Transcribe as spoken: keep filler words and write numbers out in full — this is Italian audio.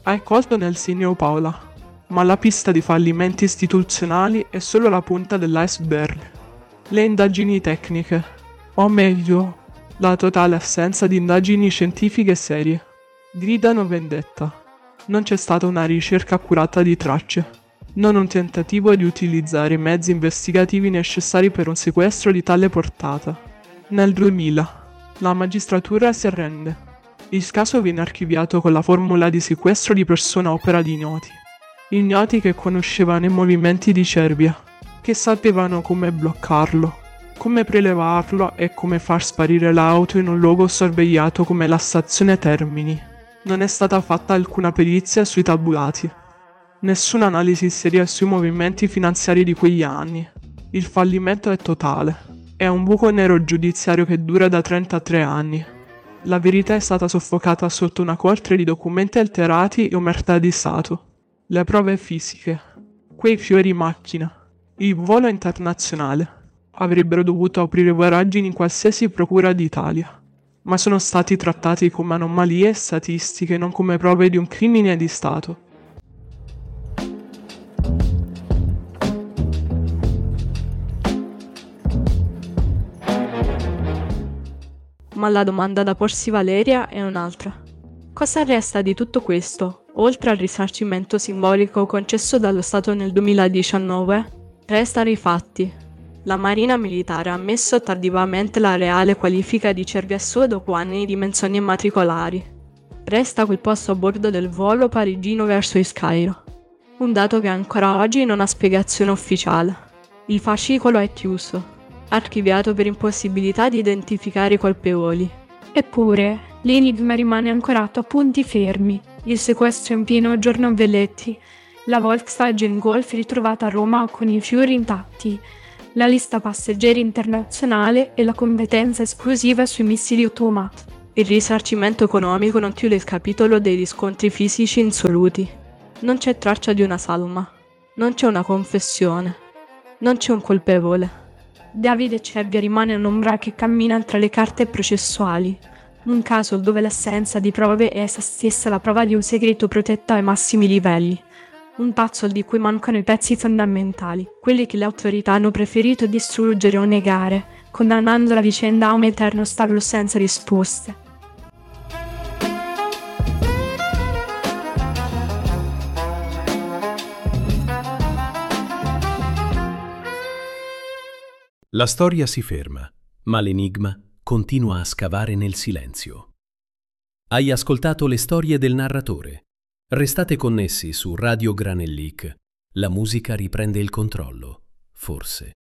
Hai colto nel segno, Paola, ma la pista di fallimenti istituzionali è solo la punta dell'iceberg. Le indagini tecniche, o meglio, la totale assenza di indagini scientifiche serie, gridano vendetta. Non c'è stata una ricerca accurata di tracce, non un tentativo di utilizzare i mezzi investigativi necessari per un sequestro di tale portata. Nel duemila, la magistratura si arrende. Il caso viene archiviato con la formula di sequestro di persona a opera di ignoti. Ignoti che conoscevano i movimenti di Cervia, che sapevano come bloccarlo, come prelevarlo e come far sparire l'auto in un luogo sorvegliato come la stazione Termini. Non è stata fatta alcuna perizia sui tabulati. Nessuna analisi seria sui movimenti finanziari di quegli anni. Il fallimento è totale. È un buco nero giudiziario che dura da trentatré anni. La verità è stata soffocata sotto una coltre di documenti alterati e omertà di Stato. Le prove fisiche, quei fiori macchina, il volo internazionale, avrebbero dovuto aprire voragini in qualsiasi procura d'Italia, ma sono stati trattati come anomalie statistiche, non come prove di un crimine di Stato. Ma la domanda da porsi, Valeria, è un'altra. Cosa resta di tutto questo, oltre al risarcimento simbolico concesso dallo Stato nel duemiladiciannove? Restano i fatti. La Marina Militare ha ammesso tardivamente la reale qualifica di Cervia S dopo anni di menzogne immatricolari. Resta quel posto a bordo del volo parigino verso il Cairo. Un dato che ancora oggi non ha spiegazione ufficiale. Il fascicolo è chiuso, archiviato per impossibilità di identificare i colpevoli. Eppure, l'enigma rimane ancorato a punti fermi. Il sequestro in pieno giorno a Velletti, la Volkswagen Golf ritrovata a Roma con i fiori intatti, la lista passeggeri internazionale e la competenza esclusiva sui missili automati. Il risarcimento economico non chiude il capitolo dei riscontri fisici insoluti. Non c'è traccia di una salma, non c'è una confessione, non c'è un colpevole. Davide Cervia rimane un'ombra che cammina tra le carte processuali, un caso dove l'assenza di prove è essa stessa la prova di un segreto protetto ai massimi livelli, un puzzle di cui mancano i pezzi fondamentali, quelli che le autorità hanno preferito distruggere o negare, condannando la vicenda a un eterno stallo senza risposte. La storia si ferma, ma l'enigma continua a scavare nel silenzio. Hai ascoltato le storie del narratore. Restate connessi su Radio Granellic. La musica riprende il controllo, forse.